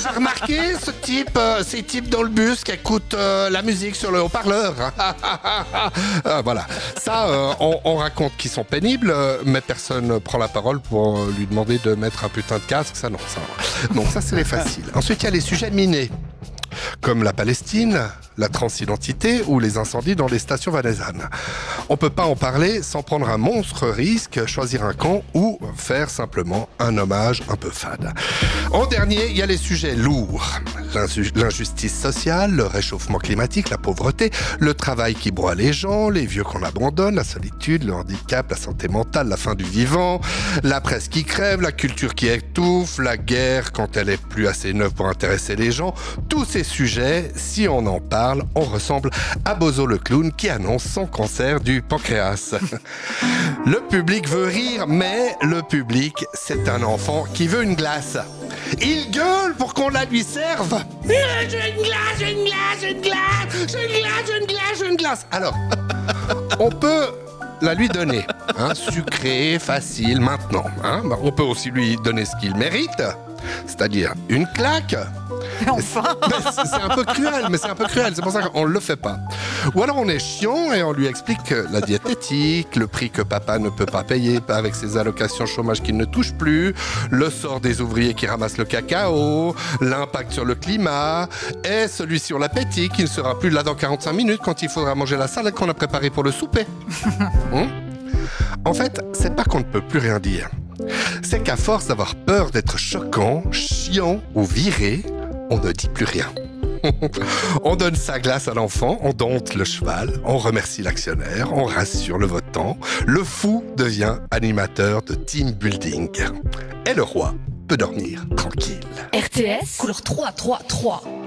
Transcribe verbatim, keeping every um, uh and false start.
j'ai remarqué ce type, euh, ces types dans le bus qui écoutent euh, la musique sur le haut-parleur. euh, voilà. Ça, euh, on, on raconte qu'ils sont pénibles, euh, mais personne ne prend la parole pour euh, lui demander de mettre un putain de casque. Ça, non. Ça, donc ça, c'est les faciles. Ensuite, il y a les sujets minés, comme la Palestine, la transidentité ou les incendies dans les stations valaisannes. On peut pas en parler sans prendre un monstre risque, choisir un camp ou faire simplement un hommage un peu fade. En dernier, il y a les sujets lourds. L'inju- L'injustice sociale, le réchauffement climatique, la pauvreté, le travail qui broie les gens, les vieux qu'on abandonne, la solitude, le handicap, la santé mentale, la fin du vivant, la presse qui crève, la culture qui étouffe, la guerre quand elle est plus assez neuve pour intéresser les gens. Tous ces sujets, si on en parle, on ressemble à Bozo le clown qui annonce son cancer du pancréas. Le public veut rire, mais le public, c'est un enfant qui veut une glace. Il gueule pour qu'on la lui serve. J'ai une glace, j'ai une glace, j'ai une glace, j'ai une glace, j'ai une glace, j'ai une glace. Alors, on peut la lui donner, hein, sucré, facile, maintenant. Hein. On peut aussi lui donner ce qu'il mérite, c'est-à-dire une claque. Enfin. c'est, c'est un peu cruel, mais c'est un peu cruel, c'est pour ça qu'on ne le fait pas. Ou alors on est chiant et on lui explique la diététique, le prix que papa ne peut pas payer avec ses allocations chômage qu'il ne touche plus, le sort des ouvriers qui ramassent le cacao, l'impact sur le climat, et celui sur l'appétit qui ne sera plus là dans quarante-cinq minutes quand il faudra manger la salade qu'on a préparée pour le souper. hum en fait, c'est pas qu'on ne peut plus rien dire. C'est qu'à force d'avoir peur d'être choquant, chiant ou viré, on ne dit plus rien. On donne sa glace à l'enfant, on dompte le cheval, on remercie l'actionnaire, on rassure le votant. Le fou devient animateur de team building. Et le roi peut dormir tranquille. R T S, couleur trois trois trois.